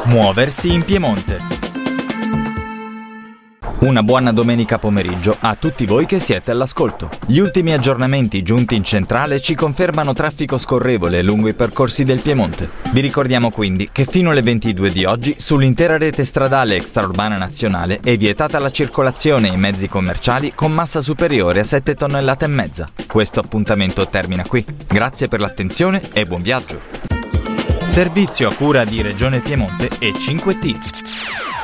Muoversi in Piemonte. Una buona domenica pomeriggio a tutti voi che siete all'ascolto. Gli ultimi aggiornamenti giunti in centrale ci confermano traffico scorrevole lungo i percorsi del Piemonte. Vi ricordiamo quindi che fino alle 22 di oggi sull'intera rete stradale extraurbana nazionale è vietata la circolazione in mezzi commerciali con massa superiore a 7 tonnellate e mezza. Questo appuntamento termina qui. Grazie per l'attenzione e buon viaggio. Servizio a cura di Regione Piemonte e 5T.